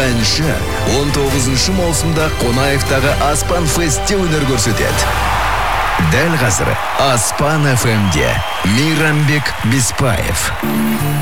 әнші 19 маусымда Қонаевтағы Аспан Фестте өнер көрсетеді. Дәл қазір Аспан FM-де Мейрамбек Беспаев.